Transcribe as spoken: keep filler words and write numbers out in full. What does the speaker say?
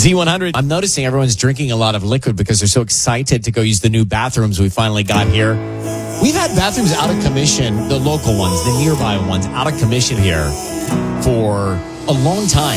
Z one hundred. I'm noticing everyone's drinking a lot of liquid because they're so excited to go use the new bathrooms we finally got here. We've had bathrooms out of commission, the local ones, the nearby ones, out of commission here for a long time.